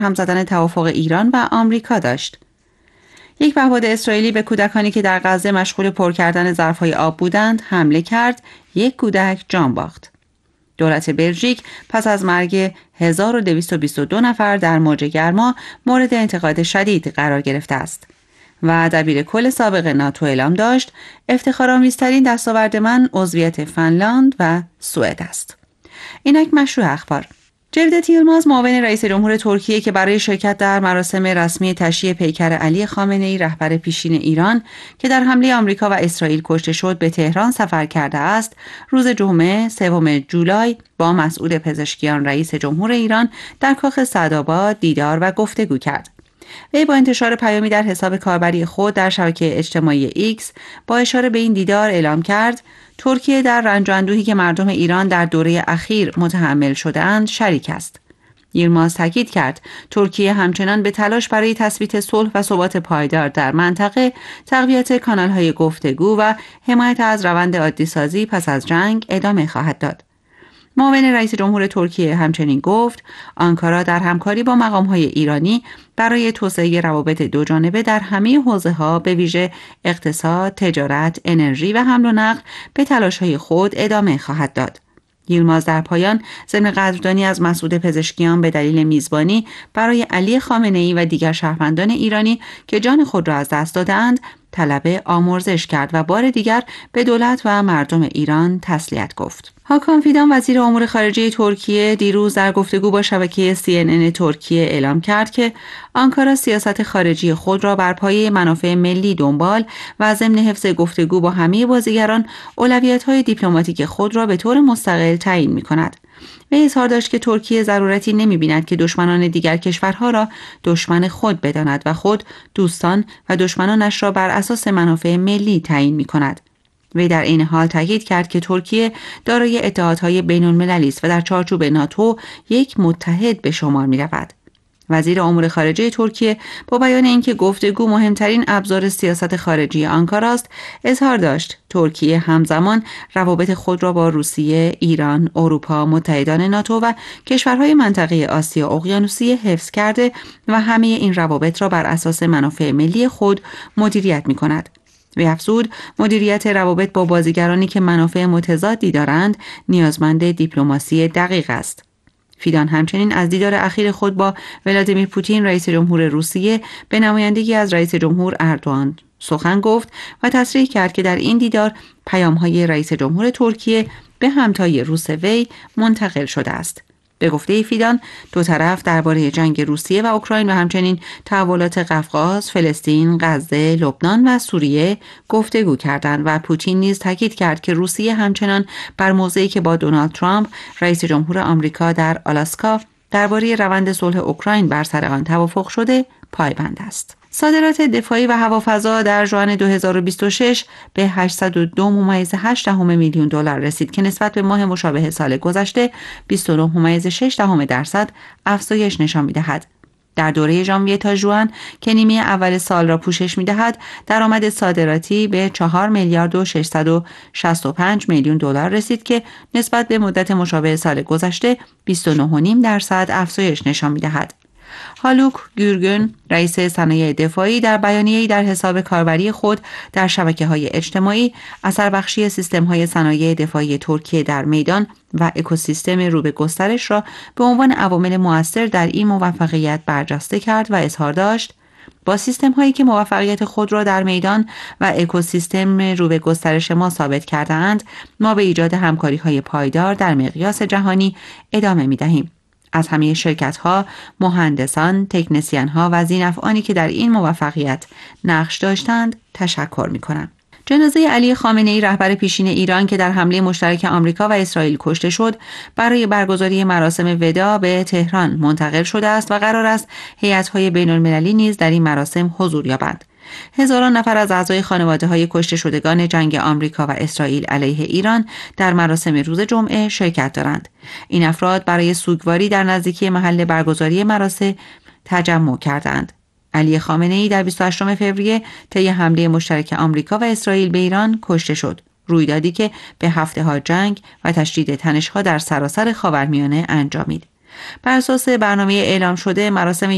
هم زدن توافق ایران و آمریکا داشت. یک پهپاد اسرائیلی به کودکانی که در غزه مشغول پر کردن ظرف‌های آب بودند حمله کرد. یک کودک جان باخت. دولت بلژیک پس از مرگ 1222 نفر در موج گرما مورد انتقاد شدید قرار گرفته است و دبیر کل سابق ناتو اعلام داشت افتخارآمیزترین دستاورد من عضویت فنلاند و سوئد است. اینک مشروع اخبار. جوید ییلماز معاون رئیس جمهور ترکیه که برای شرکت در مراسم رسمی تشییع پیکر علی خامنه‌ای رهبر پیشین ایران که در حمله آمریکا و اسرائیل کشته شد به تهران سفر کرده است، روز جمعه 3 جولای با مسئول پزشکیان رئیس جمهور ایران در کاخ سعدآباد دیدار و گفتگو کرد. وی با انتشار پیامی در حساب کاربری خود در شبکه اجتماعی ایکس با اشاره به این دیدار اعلام کرد ترکیه در رنج و اندوهی که مردم ایران در دوره اخیر متحمل شده‌اند شریک است. ییلماز تاکید کرد ترکیه همچنان به تلاش برای تثبیت صلح و ثبات پایدار در منطقه، تقویت کانال‌های گفتگو و حمایت از روند عادی‌سازی پس از جنگ ادامه خواهد داد. معاون رئیس جمهور ترکیه همچنین گفت آنکارا در همکاری با مقام‌های ایرانی برای توسعه روابط دوجانبه در همه حوزه‌ها به ویژه اقتصاد، تجارت، انرژی و حمل و نقل به تلاش‌های خود ادامه خواهد داد. ییلماز در پایان ضمن قدردانی از مسعود پزشکیان به دلیل میزبانی برای علی خامنه‌ای و دیگر شهروندان ایرانی که جان خود را از دست داده‌اند طلب آمرزش کرد و بار دیگر به دولت و مردم ایران تسلیت گفت. هاکان فیدان وزیر امور خارجه ترکیه دیروز در گفتگو با شبکه CNN ترکیه اعلام کرد که آنکارا سیاست خارجی خود را بر پایه منافع ملی دنبال و ضمن حفظ گفتگو با همه بازیگران اولویت‌های دیپلماتیک خود را به طور مستقل تعیین می‌کند. وی اظهار داشت که ترکیه ضرورتی نمی‌بیند که دشمنان دیگر کشورها را دشمن خود بداند و خود دوستان و دشمنانش را بر اساس منافع ملی تعیین می‌کند. وی در این حال تاکید کرد که ترکیه دارای اتحادهای بین‌المللی است و در چارچوب ناتو یک متحد به شمار می‌رود. وزیر امور خارجه ترکیه با بیان اینکه گفتگو مهمترین ابزار سیاست خارجی آنکارا است، اظهار داشت ترکیه همزمان روابط خود را با روسیه، ایران، اروپا، متحدان ناتو و کشورهای منطقه آسیا اقیانوسیه حفظ کرده و همه این روابط را بر اساس منافع ملی خود مدیریت می‌کند. وی افزود مدیریت روابط با بازیگرانی که منافع متضادی دارند نیازمند دیپلماسی دقیق است. فیدان همچنین از دیدار اخیر خود با ولادیمیر پوتین رئیس جمهور روسیه به نمایندگی از رئیس جمهور اردوغان سخن گفت و تصریح کرد که در این دیدار پیام‌های رئیس جمهور ترکیه به همتای روس وی منتقل شده است. به گفته فیدان دو طرف درباره جنگ روسیه و اوکراین و همچنین تحولات قفقاز، فلسطین، غزه، لبنان و سوریه گفتگو کردند و پوتین نیز تاکید کرد که روسیه همچنان بر موضعی که با دونالد ترامپ رئیس جمهور آمریکا در آلاسکا درباره روند صلح اوکراین بر سر آن توافق شده پایبند است. صادرات دفاعی و هوافضا در ژوئن 2026 به 802.8 میلیون دلار رسید که نسبت به ماه مشابه سال گذشته 29.6% افزایش نشان می‌دهد. در دوره ژانویه تا ژوئن که نیمه اول سال را پوشش می‌دهد، درآمد صادراتی به 4 میلیارد و 665 میلیون دلار رسید که نسبت به مدت مشابه سال گذشته 29.5% افزایش نشان می‌دهد. هالوک گورگن رئیس صنایع دفاعی در بیانیه‌ای در حساب کاربری خود در شبکه‌های اجتماعی اثربخشی سیستم‌های صنایع دفاعی ترکیه در میدان و اکوسیستم رو به گسترش را به عنوان عوامل مؤثر در این موفقیت برجسته کرد و اظهار داشت با سیستم‌هایی که موفقیت خود را در میدان و اکوسیستم رو به گسترش ما ثابت کرده‌اند، ما به ایجاد همکاری‌های پایدار در مقیاس جهانی ادامه می‌دهیم. از همه شرکت‌ها، مهندسان، تکنسین‌ها و ذی‌نفعانی که در این موفقیت نقش داشتند تشکر می‌کنم. جنازه علی خامنه‌ای رهبر پیشین ایران که در حمله مشترک آمریکا و اسرائیل کشته شد، برای برگزاری مراسم وداع به تهران منتقل شده است و قرار است هیئت‌های بین‌المللی نیز در این مراسم حضور یابند. هزاران نفر از اعضای خانواده‌های کشته شدگان جنگ آمریکا و اسرائیل علیه ایران در مراسم روز جمعه شرکت دارند. این افراد برای سوگواری در نزدیکی محل برگزاری مراسم تجمع کردند. علی خامنه‌ای در 28 فوریه طی حمله مشترک آمریکا و اسرائیل به ایران کشته شد. رویدادی که به هفته‌ها جنگ و تشدید تنش‌ها در سراسر خاورمیانه انجامید. بر اساس برنامه اعلام شده مراسم